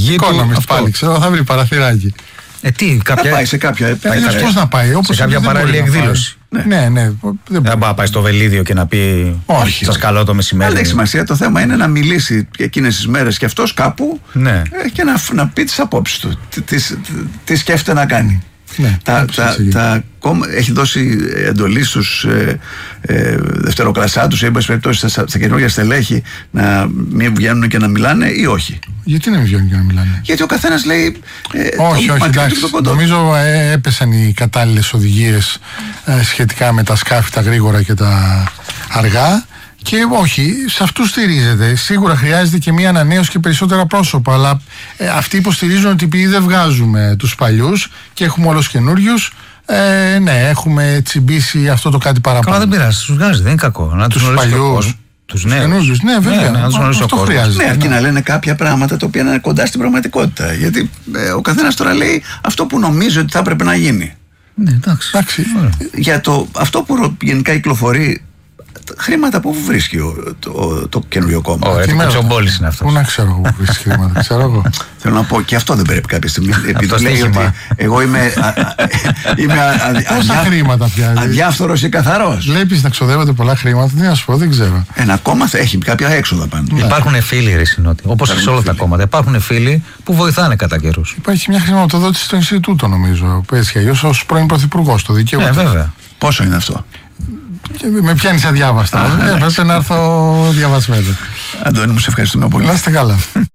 γη του. Πάλι ξέρω, θα βρει παραθυράκι. Τι, κάποια. Θα πάει σε κάποια. Πώς να πάει, σε κάποια παράλληλη εκδήλωση. Ναι. Δεν μπορεί να πάει στο Βελίδιο και να πει. Όχι. Σας καλώ το μεσημέρι. Δεν έχει σημασία. Το θέμα είναι να μιλήσει εκείνες τις μέρες και αυτός κάπου και να πει τις απόψεις του. Τι σκέφτεται να κάνει. Ναι, έχει δώσει εντολή στους δευτεροκλασσάτους ή εν πάση περιπτώσει στα καινούργια στελέχη να μην βγαίνουν και να μιλάνε ή όχι? Γιατί να μην βγαίνουν και να μιλάνε? Γιατί ο καθένας λέει όχι, εντάξει. Νομίζω έπεσαν οι κατάλληλες οδηγίες σχετικά με τα σκάφη τα γρήγορα και τα αργά. Και όχι, σε αυτούς στηρίζεται. Σίγουρα χρειάζεται και μία ανανέωση και περισσότερα πρόσωπα. Αλλά αυτοί υποστηρίζουν ότι επειδή δεν βγάζουμε τους παλιούς και έχουμε όλους καινούριους, ναι, έχουμε τσιμπήσει αυτό το κάτι παραπάνω. Καλά, δεν πειράζει, τους βγάζει, δεν είναι κακό. Να τους παλιούς. Τους νέους. Ναι, βέβαια. Αυτό χρειάζεται. Ναι, αρκεί να λένε κάποια πράγματα τα οποία είναι κοντά στην πραγματικότητα. Γιατί ο καθένας τώρα λέει αυτό που νομίζει ότι θα έπρεπε να γίνει. Ναι, εντάξει. Για αυτό που γενικά κυκλοφορεί. Χρήματα που βρίσκει το καινούριο κόμμα. Ο Μπόλης είναι αυτός. Πού να ξέρω εγώ που βρίσκει χρήματα, ξέρω εγώ. Θέλω να πω και αυτό δεν πρέπει κάποια στιγμή. Επειδή λέει ότι εγώ είμαι πόσα χρήματα πια. Αδιάφθορος και καθαρός. Βλέπεις να ξοδεύονται πολλά χρήματα, τι να σου πω, δεν ξέρω. Ένα κόμμα θα έχει κάποια έξοδα πάνω. Υπάρχουν φίλοι, ρε Συνότη, όπως σε όλα τα κόμματα. Υπάρχουν φίλοι που βοηθάνε κατά καιρούς. Υπάρχει μια χρηματοδότηση στο Ινστιτούτο, νομίζω. Πες αλλιώς ως πρώην πρωθυπουργός, το δικαίωμα. Βέβαια. Πόσο είναι αυτό? Με πιάνεις αδιάβαστα. Έπρεπε να έρθω διαβασμένο. Αντώνη, μου σε ευχαριστούμε πολύ. Να είστε καλά.